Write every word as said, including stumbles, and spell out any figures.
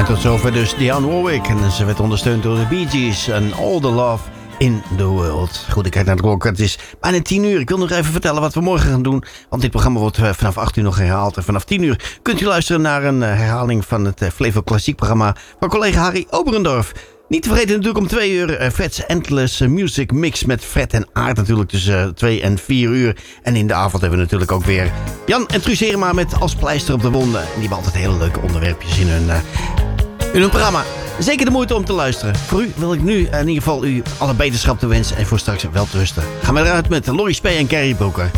En tot zover dus Dionne Warwick. En ze werd ondersteund door de Bee Gees en All the Love in the World. Goed, ik kijk naar de klok. Het is bijna tien uur. Ik wil nog even vertellen wat we morgen gaan doen. Want dit programma wordt vanaf acht uur nog herhaald. En vanaf tien uur kunt u luisteren naar een herhaling van het Flevo Klassiek programma van collega Harry Oberendorf. Niet te vergeten natuurlijk om twee uur uh, Fred's Endless Music Mix met Fred en Aart natuurlijk tussen uh, twee en vier uur. En in de avond hebben we natuurlijk ook weer Jan en Truus Herema met Als Pleister op de Wonden. En die hebben altijd hele leuke onderwerpjes in hun, uh, in hun programma. Zeker de moeite om te luisteren. Voor u wil ik nu uh, in ieder geval u alle beterschap te wensen en voor straks wel te rusten. Gaan we eruit met Lori Spee en Carrie Broeker.